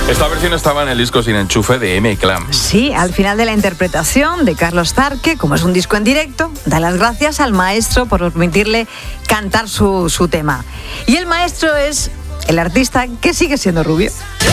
Esta versión estaba en el disco Sin Enchufe de M-Clan. Sí, al final de la interpretación de Carlos Tarque, como es un disco en directo, da las gracias al maestro por permitirle cantar su tema. Y el maestro es el artista que sigue siendo rubio.